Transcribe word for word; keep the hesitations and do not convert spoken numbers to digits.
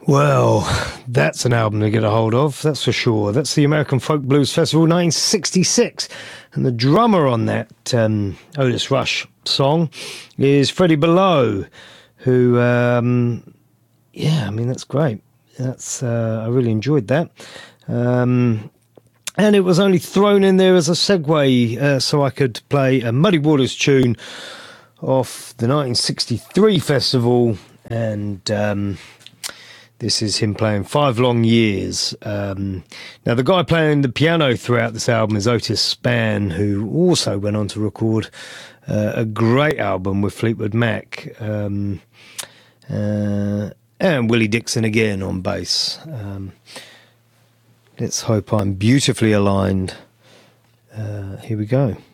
Well, that's an album to get a hold of, that's for sure. That's the American Folk Blues Festival nineteen sixty-six. And the drummer on that um, Otis Rush song is Freddie Below, who, um, yeah, I mean, that's great. That's uh, I really enjoyed that. Um, and it was only thrown in there as a segue uh, so I could play a Muddy Waters tune off the nineteen sixty-three festival. And um, this is him playing Five Long Years. Um, now, the guy playing the piano throughout this album is Otis Spann, who also went on to record uh, a great album with Fleetwood Mac. Um, uh, and Willie Dixon again on bass. Um, let's hope I'm beautifully aligned. Uh, here we go.